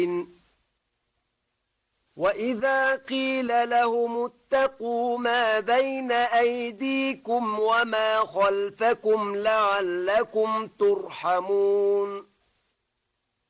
وإذا قيل لهم اتقوا ما بين أيديكم وما خلفكم لعلكم ترحمون